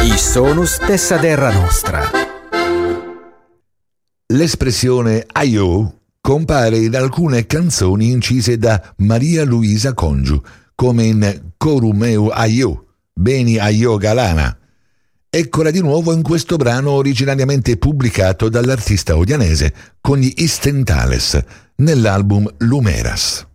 I sonus dessa terra nostra. L'espressione «aiò» compare in alcune canzoni incise da Maria Luisa Congiu, come in «Coru meu aiò, beni aiò galana». Eccola di nuovo in questo brano originariamente pubblicato dall'artista odianese con gli Istentales nell'album Lumeras.